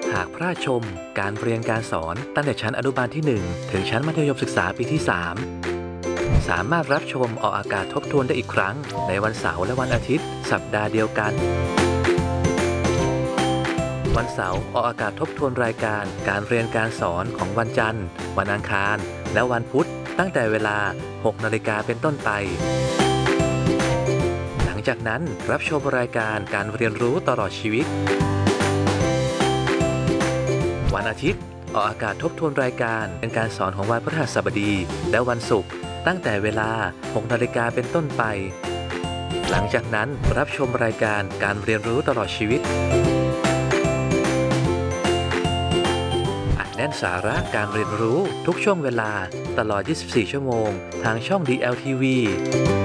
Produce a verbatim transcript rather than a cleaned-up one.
หากพลาดชมการเรียนการสอนตั้งแต่ชั้นอนุบาลที่หนึ่งถึงชั้นมัธยมศึกษาปีที่สามสามารถรับชมออกอากาศทบทวนได้อีกครั้งในวันเสาร์และวันอาทิตย์สัปดาห์เดียวกันวันเสาร์ออกอากาศทบทวนรายการการเรียนการสอนของวันจันทร์วันอังคารและวันพุธตั้งแต่เวลา หกนาฬิกาเป็นต้นไปหลังจากนั้นรับชมรายการการเรียนรู้ตลอดชีวิตวันอาทิตย์ออกอากาศทบทวนรายการเป็นการสอนของวันพฤหัสบดีและวันศุกร์ตั้งแต่เวลา หกนาฬิกาเป็นต้นไปหลังจากนั้นรับชมรายการการเรียนรู้ตลอดชีวิตอัดแน่นสาระการเรียนรู้ทุกช่วงเวลาตลอด ยี่สิบสี่ ชั่วโมงทางช่อง ดี แอล ที วี